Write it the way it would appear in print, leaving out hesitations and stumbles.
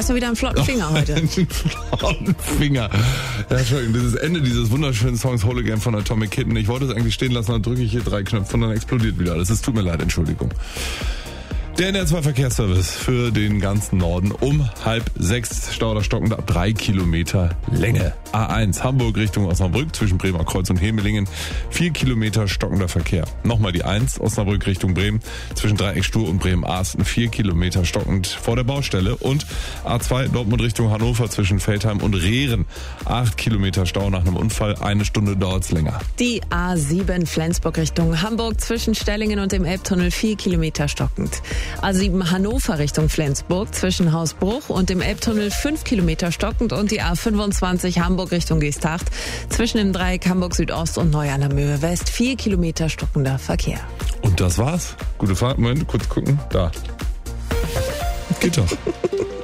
hast du wieder einen flotten Finger heute. Einen flotten Finger. Ja, Entschuldigung, das ist das Ende dieses wunderschönen Songs Whole Again von Atomic Kitten. Ich wollte es eigentlich stehen lassen, dann drücke ich hier 3 Knöpfe und dann explodiert wieder alles. Es tut mir leid, Entschuldigung. Der NDR2 Verkehrsservice für den ganzen Norden um 5:30. Stau stockend ab 3 Kilometer Länge. A1 Hamburg Richtung Osnabrück zwischen Bremer Kreuz und Hemelingen. 4 Kilometer stockender Verkehr. Nochmal die 1 Osnabrück Richtung Bremen zwischen Dreieckstuhl und Bremen-Arsten. 4 Kilometer stockend vor der Baustelle. Und A2 Dortmund Richtung Hannover zwischen Veltheim und Rehren. 8 Kilometer Stau nach einem Unfall. 1 Stunde dauert's länger. Die A7 Flensburg Richtung Hamburg zwischen Stellingen und dem Elbtunnel 4 Kilometer stockend. A7 Hannover Richtung Flensburg zwischen Hausbruch und dem Elbtunnel 5 Kilometer stockend und die A25 Hamburg Richtung Geesthacht zwischen dem Dreieck Hamburg Südost und Neu an der Möhe West 4 Kilometer stockender Verkehr. Und das war's. Gute Fahrt. Moment, kurz gucken. Da. Geht doch.